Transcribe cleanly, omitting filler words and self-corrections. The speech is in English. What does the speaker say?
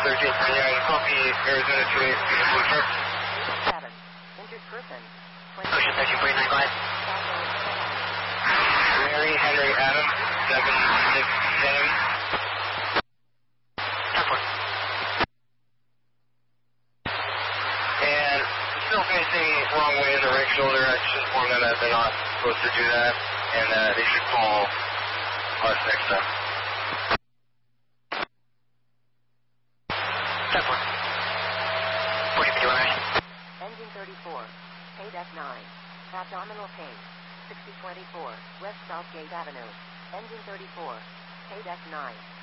1339, copy Arizona 28, blue chart. 7. Injured person. Ocean 1349, go ahead. Mary Henry Adam, 767. And still facing wrong way in the right shoulder. I just informed them that they're not supposed to do that, and they should call us next time. Engine 34, paid F9, abdominal pain, 6024, West Southgate Avenue. Engine 34, paid F9.